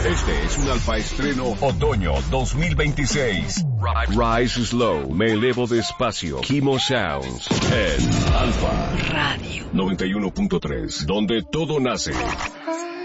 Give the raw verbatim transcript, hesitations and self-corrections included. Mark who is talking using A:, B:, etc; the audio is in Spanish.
A: Este es un Alfa Estreno Otoño dos mil veintiséis. Rise Slow, me elevo despacio. Kimo Sounds en Alfa Radio noventa y uno punto tres, donde todo nace.